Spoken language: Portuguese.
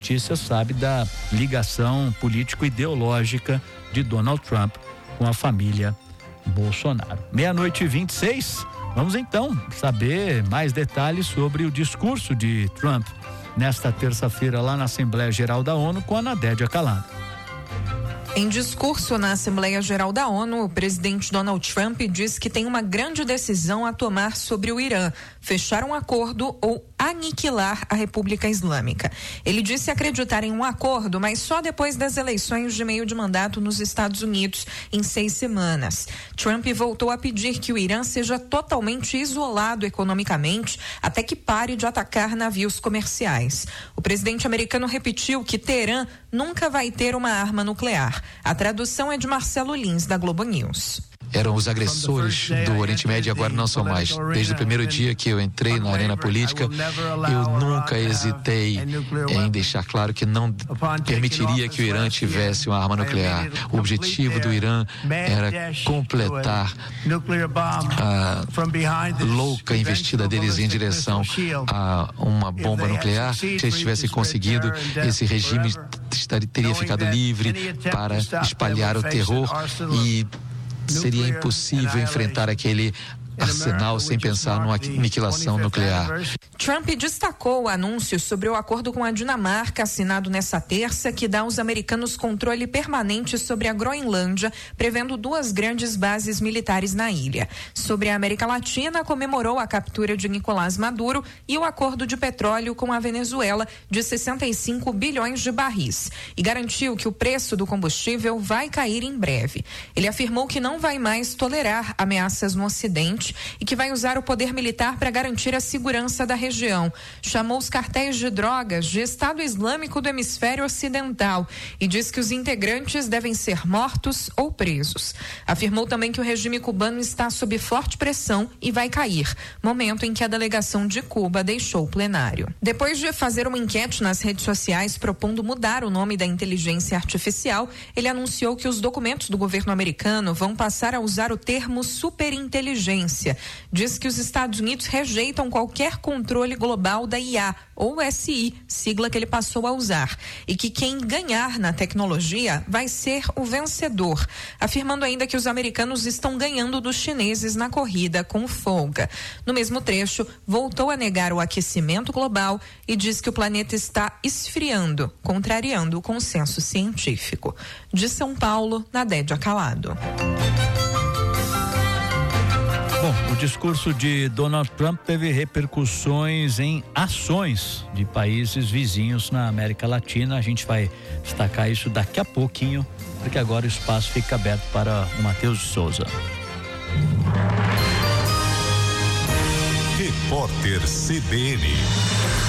notícia sabe da ligação político-ideológica de Donald Trump com a família Bolsonaro. 00:26. Vamos então saber mais detalhes sobre o discurso de Trump nesta terça-feira lá na Assembleia Geral da ONU com a Nadédia Calado. Em discurso na Assembleia Geral da ONU, o presidente Donald Trump diz que tem uma grande decisão a tomar sobre o Irã: fechar um acordo ou aniquilar a República Islâmica. Ele disse acreditar em um acordo, mas só depois das eleições de meio de mandato nos Estados Unidos, em 6 semanas. Trump voltou a pedir que o Irã seja totalmente isolado economicamente até que pare de atacar navios comerciais. O presidente americano repetiu que Teherã nunca vai ter uma arma nuclear. A tradução é de Marcelo Lins, da Globo News. Eram os agressores do Oriente Médio e agora não são mais. Desde o primeiro dia que eu entrei na arena política, eu nunca hesitei em deixar claro que não permitiria que o Irã tivesse uma arma nuclear. O objetivo do Irã era completar a louca investida deles em direção a uma bomba nuclear. Se eles tivessem conseguido, esse regime teria ficado livre para espalhar o terror e seria impossível enfrentar aquele arsenal sem pensar numa aniquilação nuclear. Trump destacou o anúncio sobre o acordo com a Dinamarca, assinado nesta terça, que dá aos americanos controle permanente sobre a Groenlândia, prevendo 2 grandes bases militares na ilha. Sobre a América Latina, comemorou a captura de Nicolás Maduro e o acordo de petróleo com a Venezuela de 65 bilhões de barris, e garantiu que o preço do combustível vai cair em breve. Ele afirmou que não vai mais tolerar ameaças no Ocidente e que vai usar o poder militar para garantir a segurança da região. Chamou os cartéis de drogas de Estado Islâmico do Hemisfério Ocidental e diz que os integrantes devem ser mortos ou presos. Afirmou também que o regime cubano está sob forte pressão e vai cair, momento em que a delegação de Cuba deixou o plenário. Depois de fazer uma enquete nas redes sociais propondo mudar o nome da inteligência artificial, ele anunciou que os documentos do governo americano vão passar a usar o termo superinteligência. Diz que os Estados Unidos rejeitam qualquer controle global da IA, ou SI, sigla que ele passou a usar, e que quem ganhar na tecnologia vai ser o vencedor, afirmando ainda que os americanos estão ganhando dos chineses na corrida com folga. No mesmo trecho, voltou a negar o aquecimento global e diz que o planeta está esfriando, contrariando o consenso científico. De São Paulo, Nadédia Calado. Bom, o discurso de Donald Trump teve repercussões em ações de países vizinhos na América Latina. A gente vai destacar isso daqui a pouquinho, porque agora o espaço fica aberto para o Matheus de Souza. Repórter CBN.